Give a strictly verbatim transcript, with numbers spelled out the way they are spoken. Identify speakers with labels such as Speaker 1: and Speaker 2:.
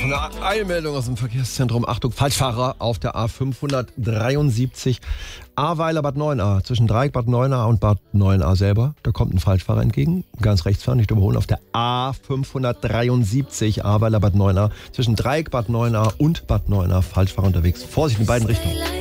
Speaker 1: Eine Eilmeldung aus dem Verkehrszentrum. Achtung, Falschfahrer auf der A fünfhundertdreiundsiebzig. Ahrweiler Bad Neuenahr. Zwischen Dreieck Bad Neuenahr und Bad Neuenahr selber. Da kommt ein Falschfahrer entgegen. Ganz rechts fahren, nicht überholen. Auf der A fünfhundertdreiundsiebzig. Ahrweiler Bad Neuenahr. Zwischen Dreieck Bad Neuenahr und Bad Neuenahr. Falschfahrer unterwegs. Vorsicht in beiden Richtungen.